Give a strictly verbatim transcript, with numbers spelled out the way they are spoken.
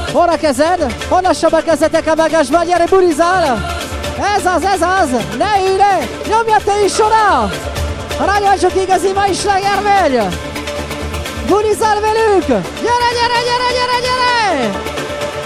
Hol a kezed? Honnassam a kezetek a magasba, gyere burizál! Ez az, ez az! Ne ülj le! Nyomja te is oda! Rányoljuk igazi mai sláger megy! Burizál velük! Gyere, gyere, gyere, gyere, gyere!